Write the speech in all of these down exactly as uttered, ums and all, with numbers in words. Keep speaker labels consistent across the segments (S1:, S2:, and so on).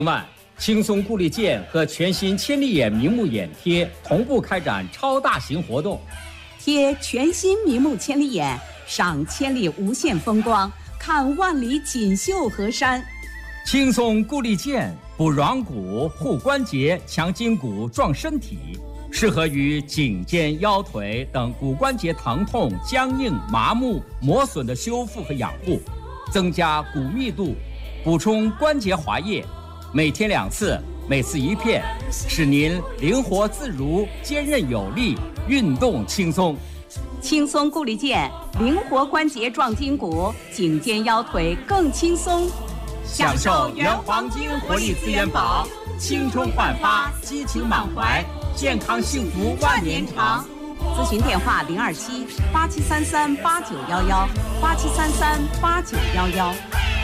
S1: 外，轻松固力健和全新千里眼明目眼贴同步开展超大型活动，
S2: 贴全新明目千里眼，赏千里无限风光，看万里锦绣河山。
S1: 轻松固力健补软骨、护关节、强筋骨、壮身体，适合于颈肩、腰腿等骨关节疼痛、僵硬、麻木、磨损的修复和养护，增加骨密度，补充关节滑液。每天两次，每次一片，使您灵活自如、坚韧有力、运动轻松。
S2: 轻松固力健，灵活关节壮筋骨，颈肩腰腿更轻松。
S1: 享受原黄金活力资源宝，青春焕发，激情满怀，健康幸福万年长。
S2: 咨询电话零二七八七三三八九幺幺八七三三八九幺幺。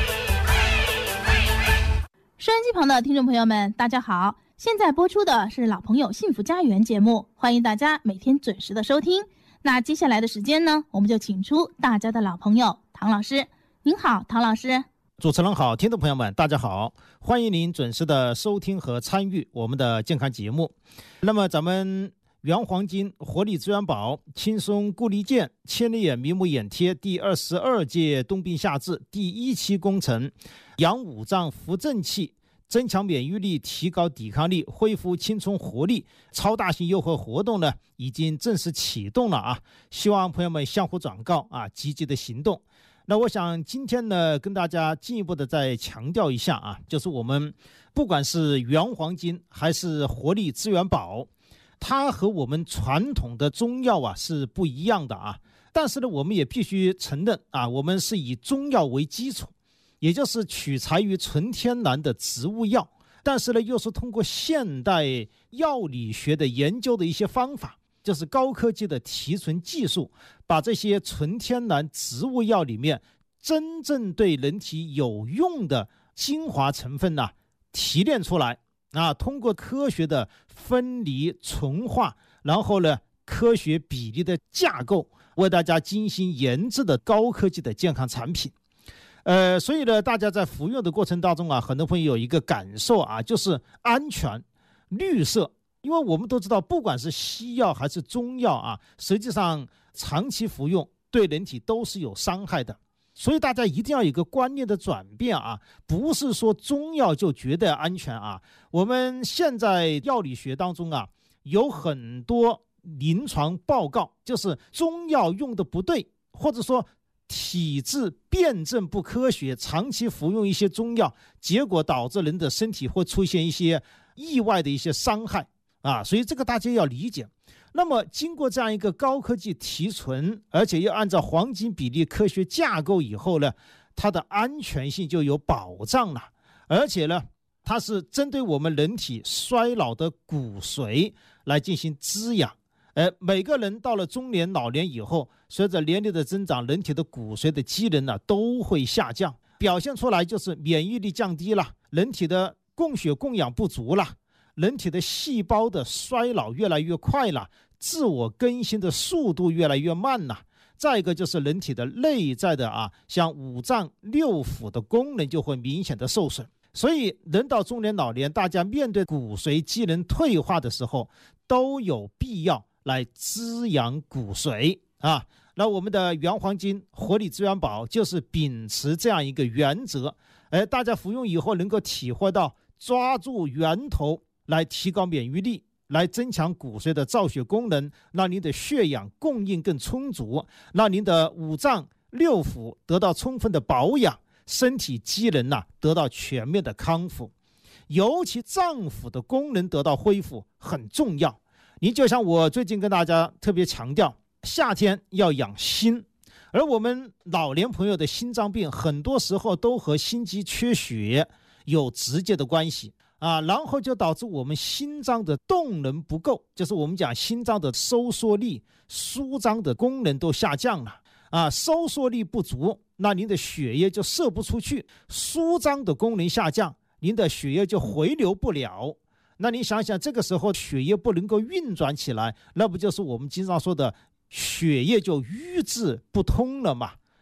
S3: 收音机旁的听众朋友们，大家好！现在播出的是老朋友幸福家园节目，欢迎大家每天准时的收听。那接下来的时间呢，我们就请出大家的老朋友唐老师。您好，唐老师。
S4: 主持人好，听众朋友们大家好，欢迎您准时的收听和参与我们的健康节目。那么咱们原黄金活力资源宝轻松固力健千里眼明目眼贴第二十二届冬病夏治第一期工程，养五脏扶正气，增强免疫力，提高抵抗力，恢复青春活力，超大型优惠活动呢已经正式启动了啊！希望朋友们相互转告啊，积极的行动。那我想今天呢，跟大家进一步的再强调一下啊，就是我们不管是原黄金还是活力资源宝，它和我们传统的中药啊是不一样的啊。但是呢，我们也必须承认啊，我们是以中药为基础，也就是取材于纯天然的植物药，但是呢，又是通过现代药理学的研究的一些方法，就是高科技的提纯技术，把这些纯天然植物药里面真正对人体有用的精华成分呢、啊、提炼出来啊，通过科学的分离纯化，然后呢科学比例的架构，为大家精心研制的高科技的健康产品。呃，所以呢，大家在服用的过程当中啊，很多朋友有一个感受啊，就是安全、绿色。因为我们都知道，不管是西药还是中药啊，实际上长期服用对人体都是有伤害的。所以大家一定要有一个观念的转变啊，不是说中药就绝对安全啊。我们现在药理学当中啊，有很多临床报告，就是中药用的不对，或者说体质辩证不科学，长期服用一些中药，结果导致人的身体会出现一些意外的一些伤害啊，所以这个大家要理解。那么经过这样一个高科技提纯，而且要按照黄金比例科学架构以后呢，它的安全性就有保障了。而且呢，它是针对我们人体衰老的骨髓来进行滋养。呃，每个人到了中年老年以后，随着年龄的增长，人体的骨髓的机能呢都会下降，表现出来就是免疫力降低了，人体的供血供氧不足了，人体的细胞的衰老越来越快了，自我更新的速度越来越慢了。再一个就是人体的内在的啊，像五脏六腑的功能就会明显的受损。所以人到中年老年，大家面对骨髓机能退化的时候，都有必要来滋养骨髓啊。那我们的原黄金活力资源宝就是秉持这样一个原则，哎，大家服用以后能够体会到抓住源头来提高免疫力，来增强骨髓的造血功能，让您的血氧供应更充足，让您的五脏六腑得到充分的保养，身体机能、啊、得到全面的康复，尤其脏腑的功能得到恢复很重要。您就像我最近跟大家特别强调，夏天要养心，而我们老年朋友的心脏病很多时候都和心肌缺血有直接的关系啊，然后就导致我们心脏的动能不够，就是我们讲心脏的收缩力、舒张的功能都下降了啊，收缩力不足，那您的血液就射不出去，舒张的功能下降，您的血液就回流不了。那你想想，这个时候血液不能够运转起来，那不就是我们经常说的血液就瘀滞不通了嘛？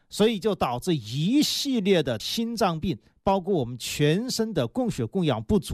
S4: 所以就导致一系列的心脏病，包括我们全身的供血供氧不足。